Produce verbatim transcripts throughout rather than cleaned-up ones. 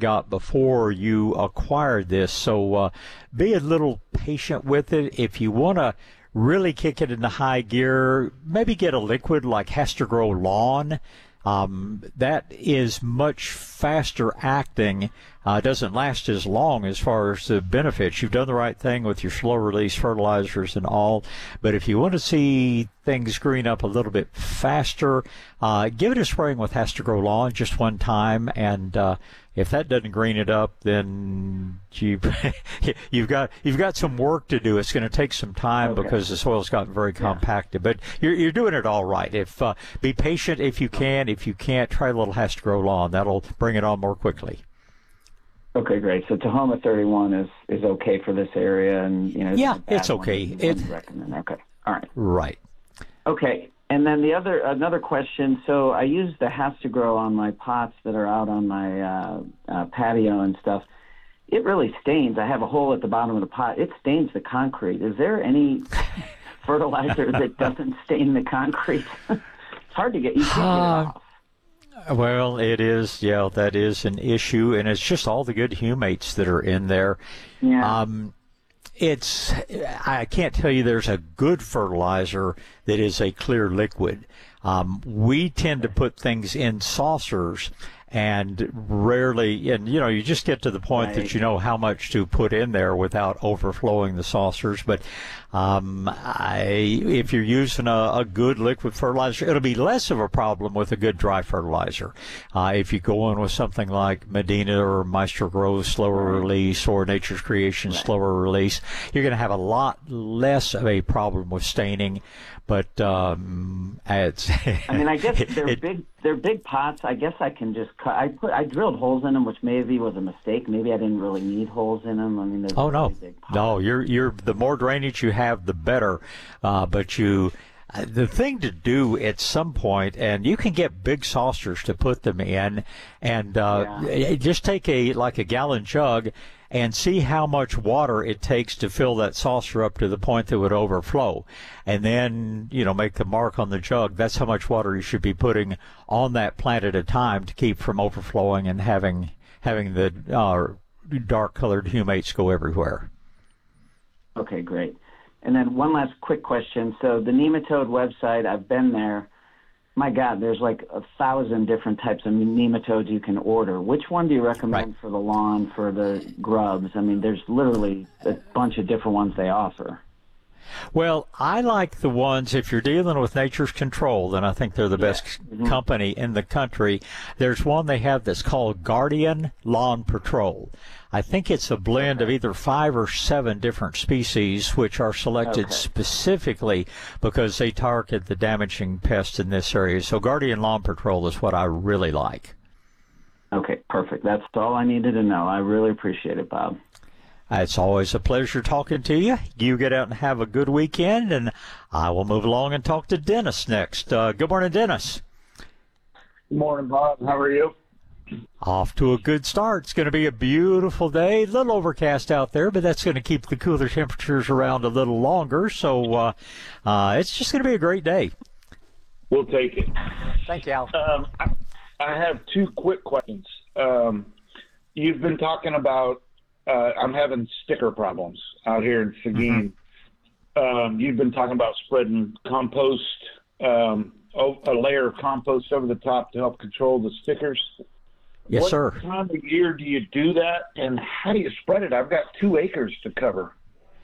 got before you acquired this. So uh, be a little patient with it. If you want to really kick it into high gear, maybe get a liquid like Has to Grow Lawn. Um, that is much faster acting, uh, doesn't last as long as far as the benefits. You've done the right thing with your slow release fertilizers and all, but if you want to see things green up a little bit faster, uh, give it a spraying with Has to Grow Lawn just one time, and uh, if that doesn't green it up, then you, you've got you've got some work to do. It's going to take some time okay. because the soil's gotten very compacted. Yeah. But you're you're doing it all right. If uh, be patient if you can. If you can't, try a little Has to Grow Lawn. That'll bring it on more quickly. Okay, great. So Tahoma thirty-one is, is okay for this area, and you know. Yeah, it's okay. It recommend. Okay, all right. Right. Okay. And then the other another question. So I use the Has to Grow on my pots that are out on my uh, uh, patio and stuff. It really stains. I have a hole at the bottom of the pot. It stains the concrete. Is there any fertilizer that doesn't stain the concrete? It's hard to get. You can't get it off. Well, it is. Yeah, that is an issue, and it's just all the good humates that are in there. Yeah. Um, It's, I can't tell you there's a good fertilizer that is a clear liquid. Um, we tend to put things in saucers and rarely, and you know, you just get to the point right. that you know how much to put in there without overflowing the saucers. But um, I, if you're using a, a good liquid fertilizer, it'll be less of a problem with a good dry fertilizer. Uh, if you go in with something like Medina or Maestro Grow's slower right. release or Nature's Creation right. slower release, you're going to have a lot less of a problem with staining. But um, it's I mean, I guess they're it, big. They're big pots. I guess I can just cut. I put. I drilled holes in them, which maybe was a mistake. Maybe I didn't really need holes in them. I mean, oh no, really big pots. no. You're you're the more drainage you have, the better. Uh, but you. The thing to do at some point, and you can get big saucers to put them in, and uh, yeah. just take a like a gallon jug and see how much water it takes to fill that saucer up to the point that would overflow. And then, you know, make the mark on the jug. That's how much water you should be putting on that plant at a time to keep from overflowing and having having the uh, dark-colored humates go everywhere. Okay, great. And then one last quick question. So the nematode website, I've been there. My God, there's like a thousand different types of nematodes you can order. Which one do you recommend right. for the lawn, for the grubs? I mean, there's literally a bunch of different ones they offer. Well, I like the ones, if you're dealing with Nature's Control, then I think they're the yeah. best mm-hmm. company in the country. There's one they have that's called Guardian Lawn Patrol. I think it's a blend okay. of either five or seven different species, which are selected okay. specifically because they target the damaging pests in this area. So Guardian Lawn Patrol is what I really like. Okay, perfect. That's all I needed to know. I really appreciate it, Bob. It's always a pleasure talking to you. You get out and have a good weekend, and I will move along and talk to Dennis next. Uh, good morning, Dennis. Good morning, Bob. How are you? Off to a good start. It's going to be a beautiful day. A little overcast out there, but that's going to keep the cooler temperatures around a little longer. So uh, uh, it's just going to be a great day. We'll take it. Thank you, Al. Um, I, I have two quick questions. Um, you've been talking about uh, I'm having sticker problems out here in Seguin. Mm-hmm. Um, you've been talking about spreading compost, um, a layer of compost over the top to help control the stickers. Yes, what sir. What time of year do you do that, and how do you spread it? I've got two acres to cover.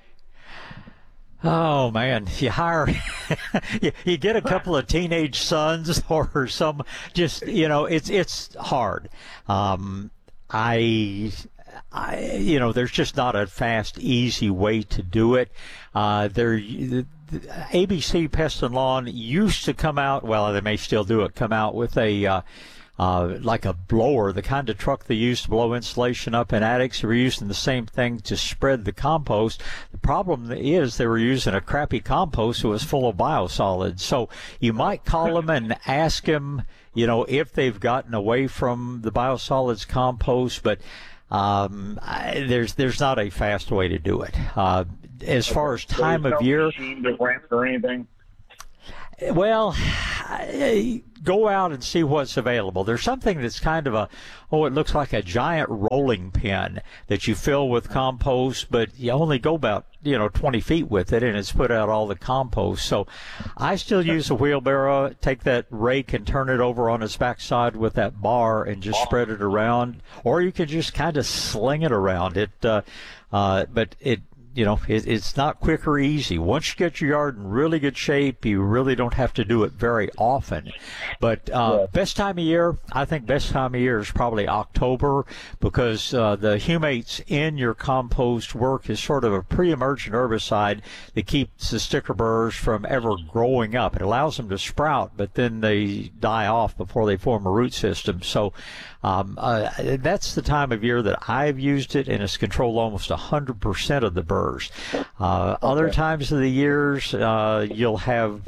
Oh, man, you hire, you, you get a couple of teenage sons or some, just, you know, it's it's hard. Um, I, I, you know, there's just not a fast, easy way to do it. Uh, there, the, the A B C Pest and Lawn used to come out, well, they may still do it, come out with a, uh, Uh, like a blower, the kind of truck they used to blow insulation up in attics. They were using the same thing to spread the compost. The problem is they were using a crappy compost that was full of biosolids. So you might call them and ask them, you know, if they've gotten away from the biosolids compost, but um, I, there's there's not a fast way to do it. Uh, as far as time of year, machine to rent or anything. well, go out and see what's available. There's something that's kind of a, oh, it looks like a giant rolling pin that you fill with compost, but you only go about, you know, twenty feet with it, and it's put out all the compost. So I still use a wheelbarrow, take that rake and turn it over on its backside with that bar and just spread it around, or you can just kind of sling it around. It, uh, uh, but it, you know, it, it's not quick or easy. Once you get your yard in really good shape, you really don't have to do it very often. But uh, yeah. best time of year, I think best time of year is probably October, because uh, the humates in your compost work as sort of a pre-emergent herbicide that keeps the sticker burrs from ever growing up. It allows them to sprout, but then they die off before they form a root system. So um, uh, that's the time of year that I've used it, and it's controlled almost one hundred percent of the burrs. Uh, okay. Other times of the years, uh, you'll have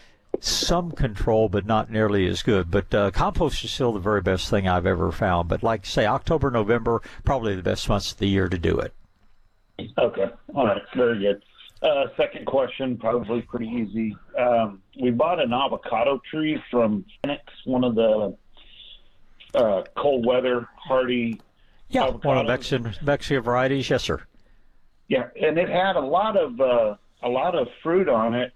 some control, but not nearly as good. But uh, compost is still the very best thing I've ever found. But like say, October, November, probably the best months of the year to do it. Okay. All right. Very good. Uh, second question, probably pretty easy. Um, we bought an avocado tree from Phoenix, one of the uh, cold weather hardy Yeah, avocados. One of Mexican, Mexican varieties. Yes, sir. Yeah, and it had a lot of uh, a lot of fruit on it,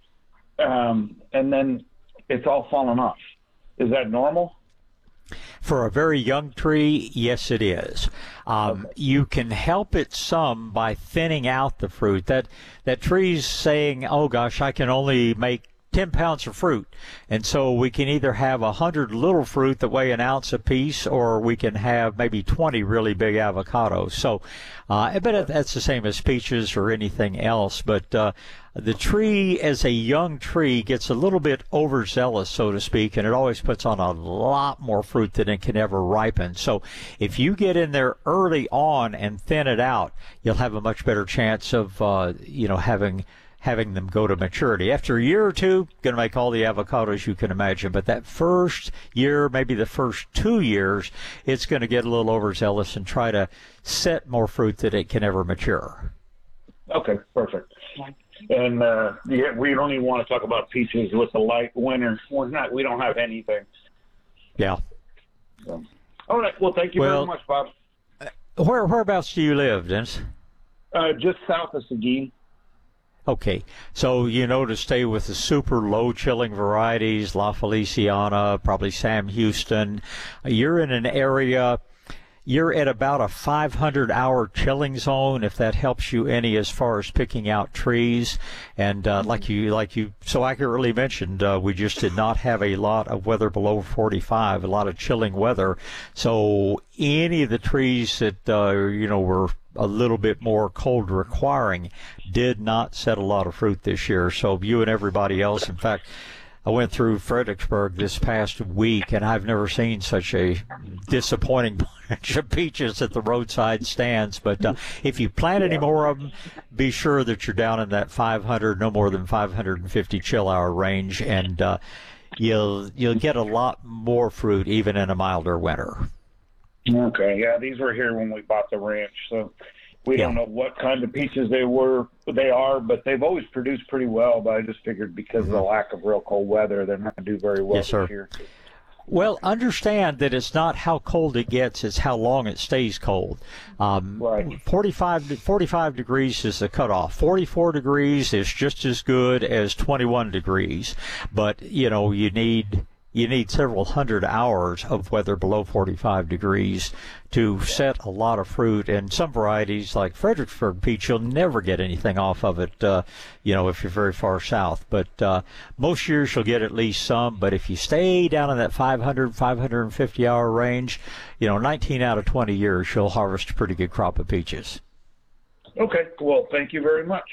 um, and then it's all fallen off. Is that normal? For a very young tree, yes, it is. Um, okay. You can help it some by thinning out the fruit. That that tree's saying, "Oh gosh, I can only make ten pounds of fruit," and so we can either have a hundred little fruit that weigh an ounce apiece, or we can have maybe twenty really big avocados. So, uh, I bet that's the same as peaches or anything else. But uh, the tree, as a young tree, gets a little bit overzealous, so to speak, and it always puts on a lot more fruit than it can ever ripen. So, if you get in there early on and thin it out, you'll have a much better chance of, uh, you know, having. having them go to maturity. After a year or two, going to make all the avocados you can imagine. But that first year, maybe the first two years, it's going to get a little overzealous and try to set more fruit that it can ever mature. Okay, perfect. And uh, yeah, we don't even want to talk about peaches with the light winter. We're not. We don't have anything. Yeah. So, all right. Well, thank you well, very much, Bob. Where whereabouts do you live, Dennis? Uh, just south of Seguin. Okay, so you know to stay with the super low chilling varieties, La Feliciana, probably Sam Houston. You're in an area, you're at about a five hundred hour chilling zone, if that helps you any as far as picking out trees. And uh, like you like you so accurately mentioned, uh, we just did not have a lot of weather below forty-five, a lot of chilling weather. So any of the trees that uh, you know were a little bit more cold requiring did not set a lot of fruit this year. So you and everybody else, in fact, I went through Fredericksburg this past week, and I've never seen such a disappointing bunch of peaches at the roadside stands. But uh, if you plant any more of them, be sure that you're down in that five hundred, no more than five hundred fifty chill hour range, and uh, you'll you'll get a lot more fruit even in a milder winter. Okay, yeah, these were here when we bought the ranch, so we yeah. don't know what kind of peaches they were, they are, but they've always produced pretty well. But I just figured because mm-hmm. of the lack of real cold weather, they're not going to do very well yes, this sir. year. Well, understand that it's not how cold it gets, it's how long it stays cold. Um, right. forty-five, forty-five degrees is the cutoff. forty-four degrees is just as good as twenty-one degrees, but, you know, you need... You need several hundred hours of weather below forty-five degrees to set a lot of fruit. And some varieties, like Fredericksburg peach, you'll never get anything off of it, uh, you know, if you're very far south. But uh, most years you'll get at least some. But if you stay down in that five hundred, five hundred fifty hour range, you know, nineteen out of twenty years, you'll harvest a pretty good crop of peaches. Okay, well, thank you very much.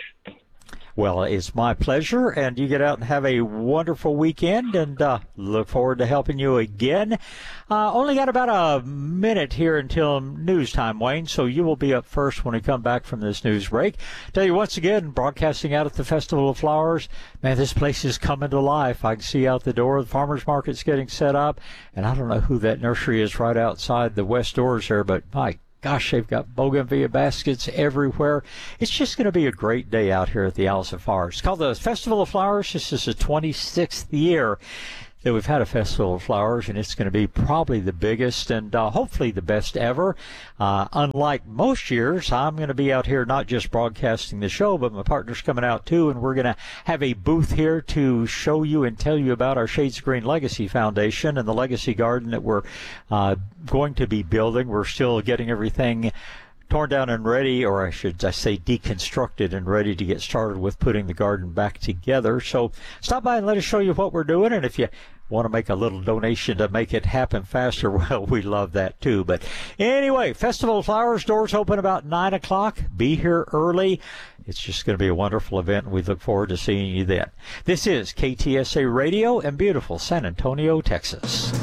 Well, it's my pleasure, and you get out and have a wonderful weekend, and uh, look forward to helping you again. Uh, only got about a minute here until news time, Wayne, so you will be up first when we come back from this news break. Tell you once again, broadcasting out at the Festival of Flowers, man, this place is coming to life. I can see out the door, the farmer's market's getting set up, and I don't know who that nursery is right outside the west doors there, but my gosh, they've got bougainvillea baskets everywhere. It's just going to be a great day out here at the Isles of Flowers. It's called the Festival of Flowers. This is the twenty-sixth year. that we've had a Festival of Flowers, and it's going to be probably the biggest and uh, hopefully the best ever. Uh, unlike most years, I'm going to be out here not just broadcasting the show, but my partner's coming out too, and we're going to have a booth here to show you and tell you about our Shades of Green Legacy Foundation and the Legacy Garden that we're uh, going to be building. We're still getting everything torn down and ready, or I should I say deconstructed and ready to get started with putting the garden back together. So stop by and let us show you what we're doing, and if you want to make a little donation to make it happen faster, well, we love that too. But anyway, Festival of Flowers, doors open about nine o'clock. Be here early. It's just going to be a wonderful event, and we look forward to seeing you then. This is K T S A Radio in beautiful San Antonio, Texas.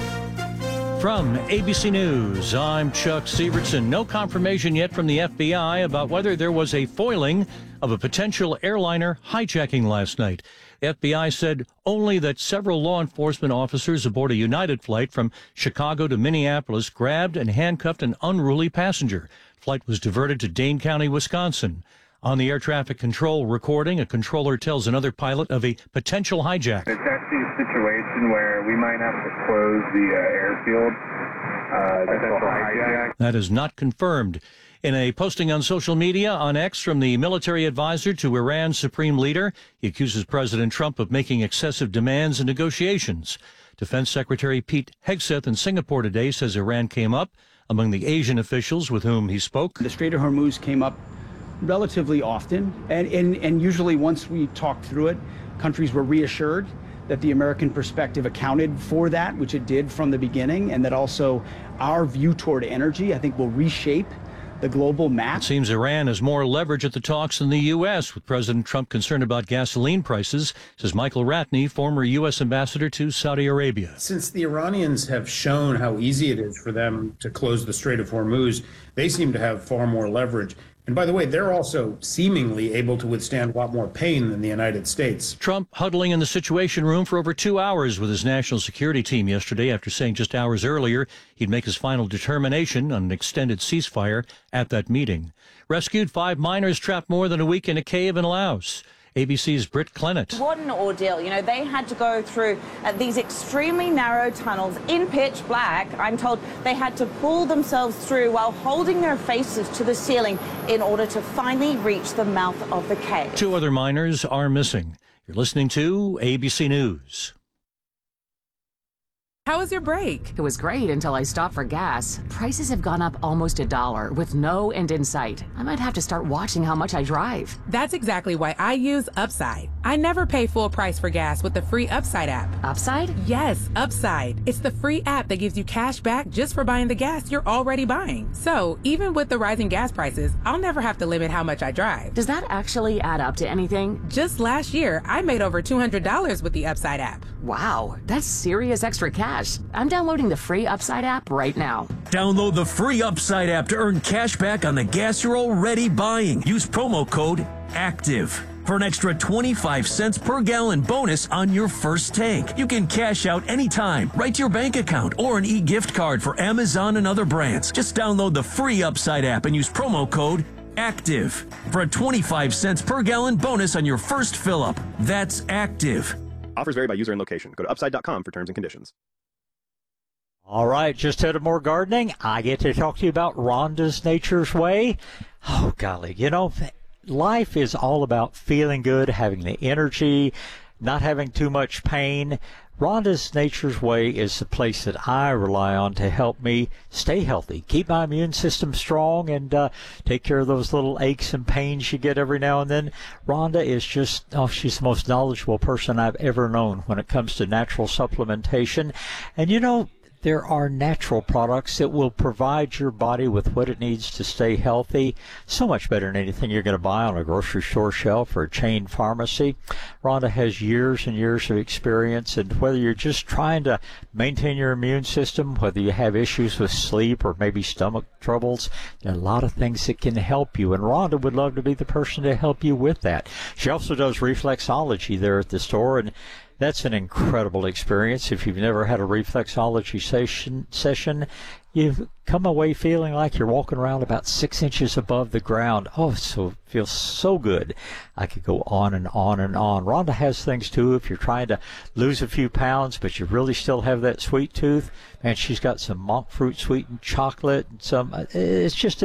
From A B C News, I'm Chuck Sievertson. No confirmation yet from the F B I about whether there was a foiling of a potential airliner hijacking last night. The F B I said only that several law enforcement officers aboard a United flight from Chicago to Minneapolis grabbed and handcuffed an unruly passenger. The flight was diverted to Dane County, Wisconsin. On the air traffic control recording, a controller tells another pilot of a potential hijack. It's actually a situation where we might have to close the uh, airfield. Uh, potential hijack. That is not confirmed. In a posting on social media on X from the military advisor to Iran's supreme leader, he accuses President Trump of making excessive demands and negotiations. Defense Secretary Pete Hegseth in Singapore today says Iran came up among the Asian officials with whom he spoke. The Strait of Hormuz came up relatively often, and, and, and usually once we talked through it, countries were reassured that the American perspective accounted for that, which it did from the beginning, and that also our view toward energy, I think, will reshape the global map. It seems Iran has more leverage at the talks than the U S, with President Trump concerned about gasoline prices, says Michael Ratney, former U S ambassador to Saudi Arabia. Since the Iranians have shown how easy it is for them to close the Strait of Hormuz, they seem to have far more leverage. And by the way, they're also seemingly able to withstand a lot more pain than the United States. Trump huddling in the Situation Room for over two hours with his national security team yesterday after saying just hours earlier he'd make his final determination on an extended ceasefire at that meeting. Rescued five miners trapped more than a week in a cave in Laos. A B C's Britt Clennett. What an ordeal. You know, they had to go through uh, these extremely narrow tunnels in pitch black. I'm told they had to pull themselves through while holding their faces to the ceiling in order to finally reach the mouth of the cave. Two other miners are missing. You're listening to A B C News. How was your break? It was great until I stopped for gas. Prices have gone up almost a dollar with no end in sight. I might have to start watching how much I drive. That's exactly why I use Upside. I never pay full price for gas with the free Upside app. Upside? Yes, Upside. It's the free app that gives you cash back just for buying the gas you're already buying. So even with the rising gas prices, I'll never have to limit how much I drive. Does that actually add up to anything? Just last year, I made over two hundred dollars with the Upside app. Wow, that's serious extra cash. I'm downloading the free Upside app right now. Download the free Upside app to earn cash back on the gas you're already buying. Use promo code ACTIVE for an extra twenty-five cents per gallon bonus on your first tank. You can cash out anytime, right to your bank account, or an e-gift card for Amazon and other brands. Just download the free Upside app and use promo code ACTIVE for a twenty-five cents per gallon bonus on your first fill-up. That's ACTIVE. Offers vary by user and location. Go to upside dot com for terms and conditions. All right, just out of more gardening, I get to talk to you about Rhonda's Nature's Way. Oh, golly, you know, life is all about feeling good, having the energy, not having too much pain. Rhonda's Nature's Way is the place that I rely on to help me stay healthy, keep my immune system strong, and uh, take care of those little aches and pains you get every now and then. Rhonda is just, oh, she's the most knowledgeable person I've ever known when it comes to natural supplementation. And, you know, there are natural products that will provide your body with what it needs to stay healthy. So much better than anything you're going to buy on a grocery store shelf or a chain pharmacy. Rhonda has years and years of experience, and whether you're just trying to maintain your immune system, whether you have issues with sleep or maybe stomach troubles, there are a lot of things that can help you, and Rhonda would love to be the person to help you with that. She also does reflexology there at the store, and that's an incredible experience. If you've never had a reflexology session, session, you come away feeling like you're walking around about six inches above the ground. Oh, so feels so good. I could go on and on and on. Rhonda has things too. If you're trying to lose a few pounds, but you really still have that sweet tooth, and she's got some monk fruit sweetened chocolate and some. It's just